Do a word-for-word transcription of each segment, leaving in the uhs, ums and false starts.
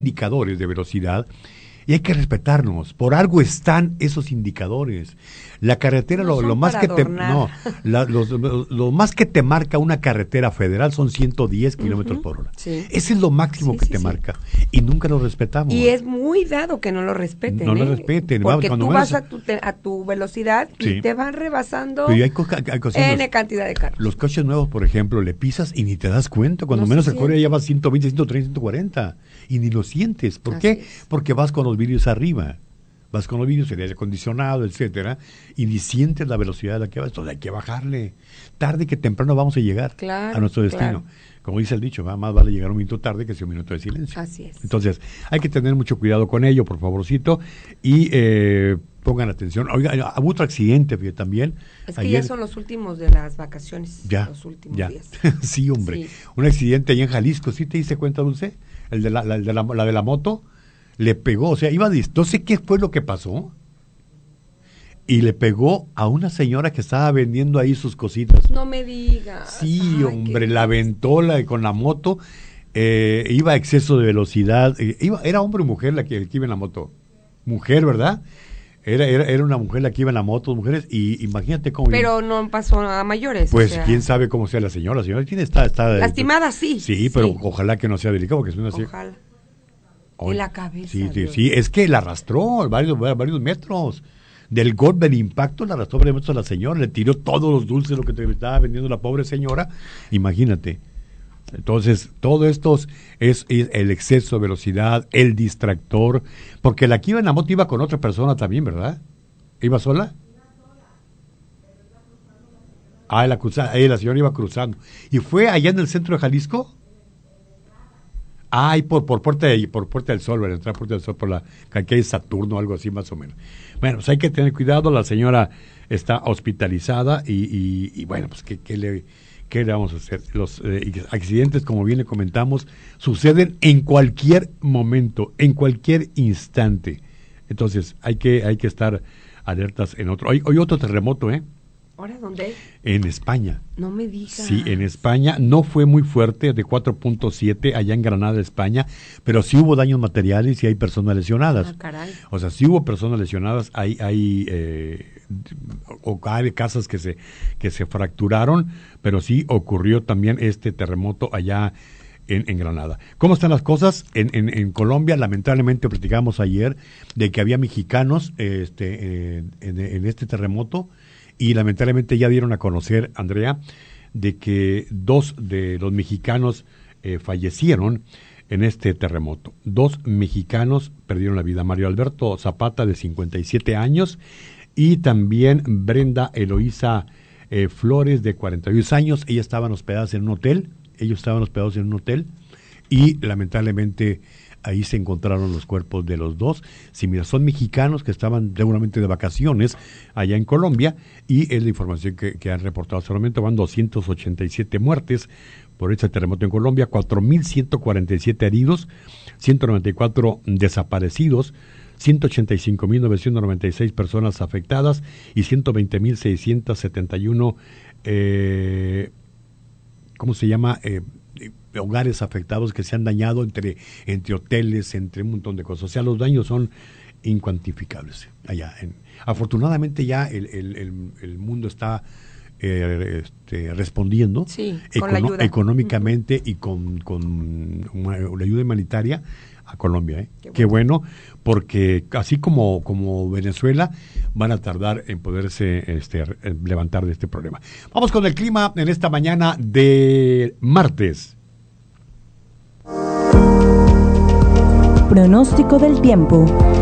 indicadores de velocidad y hay que respetarnos. Por algo están esos indicadores. La carretera, no lo, lo más que te no, la, los, lo más que te marca una carretera federal son ciento diez uh-huh. kilómetros por hora. Sí. Ese es lo máximo sí, que sí, te sí. marca. Y nunca lo respetamos. Y es muy dado que no lo respeten. No ¿eh? lo respeten. Porque Cuando tú menos... vas a tu, te, a tu velocidad sí. y te van rebasando Pero hay co- hay cosas, N cantidad de carros. Los coches nuevos, por ejemplo, le pisas y ni te das cuenta. Cuando no menos el coche ya va ciento veinte, ciento treinta, ciento cuarenta. Y ni lo sientes. ¿Por Así qué? Es. Porque vas con los vidrios arriba. Vas con los vidrios, el aire acondicionado, etcétera, y ni sientes la velocidad de la que vas. Entonces hay que bajarle. Tarde que temprano vamos a llegar claro, a nuestro destino. Claro. Como dice el dicho, ¿va? Más vale llegar un minuto tarde que si un minuto de silencio. Así es. Entonces, hay que tener mucho cuidado con ello, por favorcito, y eh, pongan atención. Oiga, hubo otro accidente, fíjate, también. Es que ayer, ya son los últimos de las vacaciones. Ya, los últimos ya. días. Sí, hombre. Sí. Un accidente allá en Jalisco, ¿sí te diste cuenta, Dulce? El de la, la, de la, la de la moto, le pegó, o sea, iba, no sé qué fue lo que pasó, y le pegó a una señora que estaba vendiendo ahí sus cositas. No me digas. Sí, Ay, hombre, qué... la aventó la, con la moto, eh, iba a exceso de velocidad, eh, iba, era hombre o mujer la que, el que iba en la moto. Mujer, ¿verdad? Era, era, era una mujer la que iba en la moto, mujeres, y imagínate cómo... Pero no pasó a mayores. Pues o sea... quién sabe cómo sea la señora, la señora tiene está, está lastimada, sí. Sí, pero sí. Ojalá que no sea delicado, porque es una... Ojalá. En la cabeza. Sí, sí, sí, es que la arrastró varios, varios metros. Del golpe, del impacto, la arrastró varios metros a la señora, le tiró todos los dulces, lo que te estaba vendiendo la pobre señora, imagínate. Entonces, todo esto es, es el exceso de velocidad, el distractor, porque la que iba en la moto iba con otra persona también, ¿verdad? ¿Iba sola? Ah, la, cruza, eh, la señora iba cruzando. ¿Y fue allá en el centro de Jalisco? Ah, y por, por, puerta de, por Puerta del Sol, ¿verdad? Entrar Puerta del Sol por la calle Saturno, algo así más o menos. Bueno, pues hay que tener cuidado, la señora está hospitalizada y, y, y bueno, pues ¿qué, qué, le, ¿qué le vamos a hacer? Los eh, accidentes, como bien le comentamos, suceden en cualquier momento, en cualquier instante. Entonces, hay que, hay que estar alertas en otro. Hoy, hoy otro terremoto, ¿eh? ¿Ahora dónde? En España. No me digas. Sí, en España. No fue muy fuerte, de cuatro punto siete allá en Granada, España, pero sí hubo daños materiales y hay personas lesionadas. Ah, caray. O sea, sí hubo personas lesionadas, hay, hay eh, o hay casas que se, que se fracturaron, pero sí ocurrió también este terremoto allá en, en Granada. ¿Cómo están las cosas? En, en, en Colombia, lamentablemente, platicamos ayer de que había mexicanos este, eh, en, en este terremoto. Y lamentablemente ya dieron a conocer, Andrea, de que dos de los mexicanos eh, fallecieron en este terremoto. Dos mexicanos perdieron la vida. Mario Alberto Zapata, de cincuenta y siete años, y también Brenda Eloísa eh, Flores, de cuarenta y dos años. Ellas estaban hospedadas en un hotel, ellos estaban hospedados en un hotel, y lamentablemente ahí se encontraron los cuerpos de los dos. Si mira, son mexicanos que estaban seguramente de vacaciones allá en Colombia, y es la información que, que han reportado. Solamente van doscientas ochenta y siete muertes por este terremoto en Colombia, cuatro mil ciento cuarenta y siete heridos, ciento noventa y cuatro desaparecidos, ciento ochenta y cinco mil novecientos noventa y seis personas afectadas y ciento veinte mil seiscientos setenta y uno, eh, ¿cómo se llama?, eh, hogares afectados que se han dañado entre, entre hoteles, entre un montón de cosas. O sea, los daños son incuantificables allá. En, afortunadamente ya el, el, el, el mundo está eh, este, respondiendo sí, econo- con la ayuda. económicamente uh-huh. y con, con una, una ayuda humanitaria a Colombia. ¿eh? Qué, bueno. Qué bueno, porque así como, como Venezuela, van a tardar en poderse este, levantar de este problema. Vamos con el clima en esta mañana de martes. Pronóstico del tiempo.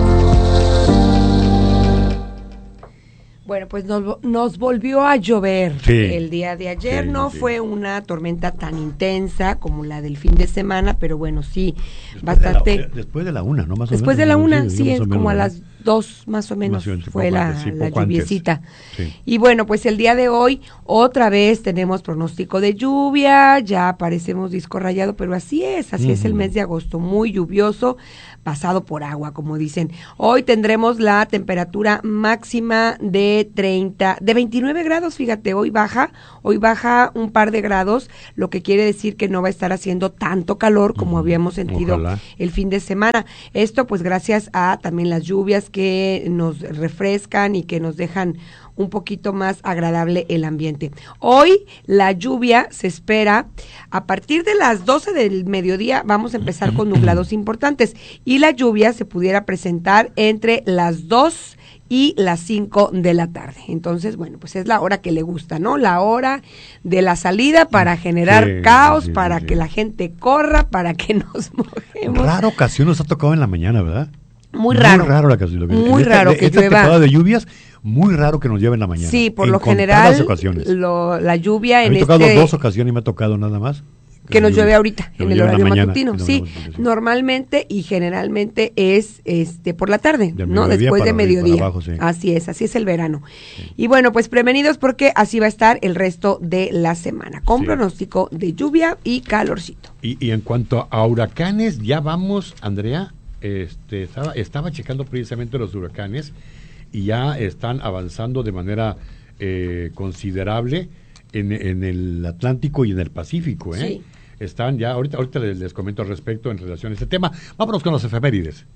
Bueno, pues nos, nos volvió a llover sí, el día de ayer. Sí, no sí. fue una tormenta tan intensa como la del fin de semana, pero bueno, sí, después bastante. De la, después de la una, ¿no? Más después o menos, de la una, sí, sí, es como a las dos más o menos, Más o menos, fue la, antes, sí, la poco antes. lluviecita. Sí. Y bueno, pues el día de hoy otra vez tenemos pronóstico de lluvia, ya parecemos disco rayado, pero así es, así uh-huh. es el mes de agosto, muy lluvioso, pasado por agua, como dicen. Hoy tendremos la temperatura máxima de treinta, de veintinueve grados, fíjate, hoy baja, hoy baja un par de grados, lo que quiere decir que no va a estar haciendo tanto calor como uh-huh. habíamos sentido Ojalá. el fin de semana. Esto pues gracias a también las lluvias que nos refrescan y que nos dejan un poquito más agradable el ambiente. Hoy la lluvia se espera a partir de las doce del mediodía, vamos a empezar con nublados importantes y la lluvia se pudiera presentar entre las dos y las cinco de la tarde. Entonces, bueno, pues es la hora que le gusta, ¿no? La hora de la salida para generar sí, caos, sí, para sí, que sí. la gente corra, para que nos mojemos. Rara ocasión nos ha tocado en la mañana, ¿verdad? Muy raro. Muy raro la ocasión. Muy esta, raro de, que esta llueva. temporada de lluvias, muy raro que nos lleve en la mañana. Sí, por en lo general, ocasiones. Lo, la lluvia en me este... Me ha tocado dos ocasiones y me ha tocado nada más. Que nos llueve ahorita, en el horario mañana, matutino. Sí, matutino, sí, normalmente y generalmente es este por la tarde, de ¿no? Después de mediodía. Abajo, sí. Así es, así es el verano. Sí. Y bueno, pues prevenidos porque así va a estar el resto de la semana, con sí. pronóstico de lluvia y calorcito. Y, y en cuanto a huracanes, ya vamos, Andrea, este, estaba, estaba checando precisamente los huracanes y ya están avanzando de manera eh, considerable en, en el Atlántico y en el Pacífico, ¿eh? Sí. Están ya, ahorita, ahorita les, les comento al respecto en relación a este tema. Vámonos con las efemérides.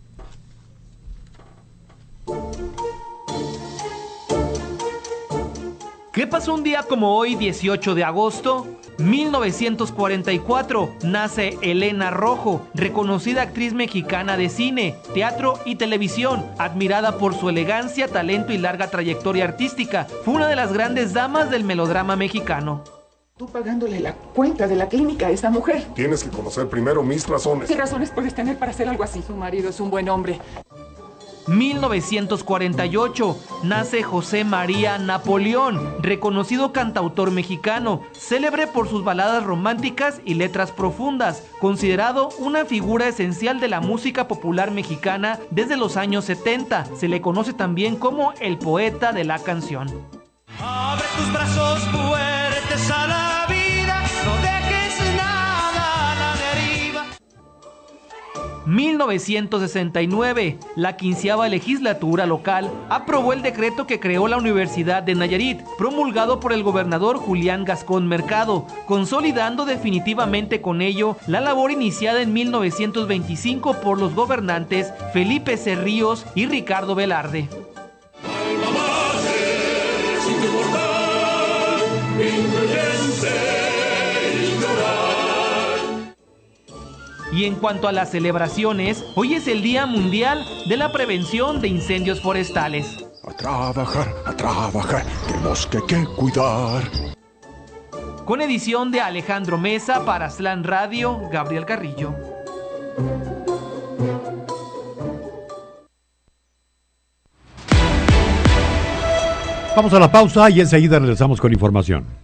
¿Qué pasó un día como hoy, dieciocho de agosto? mil novecientos cuarenta y cuatro, nace Elena Rojo, reconocida actriz mexicana de cine, teatro y televisión, admirada por su elegancia, talento y larga trayectoria artística. Fue una de las grandes damas del melodrama mexicano. Tú pagándole la cuenta de la clínica a esa mujer. Tienes que conocer primero mis razones. ¿Qué razones puedes tener para hacer algo así? Su marido es un buen hombre. mil novecientos cuarenta y ocho, nace José María Napoleón, reconocido cantautor mexicano, célebre por sus baladas románticas y letras profundas, considerado una figura esencial de la música popular mexicana desde los años setenta. Se le conoce también como el poeta de la canción. Abre tus brazos fuertes a la vida, no dejes nada a la deriva. mil novecientos sesenta y nueve, la quinceava legislatura local aprobó el decreto que creó la Universidad de Nayarit, promulgado por el gobernador Julián Gascón Mercado, consolidando definitivamente con ello la labor iniciada en mil novecientos veinticinco por los gobernantes Felipe Cerrillos y Ricardo Velarde. Y en cuanto a las celebraciones, hoy es el Día Mundial de la Prevención de Incendios Forestales. A trabajar, a trabajar, que bosque que cuidar. Con edición de Alejandro Mesa para Slan Radio, Gabriel Carrillo. Vamos a la pausa y enseguida regresamos con información.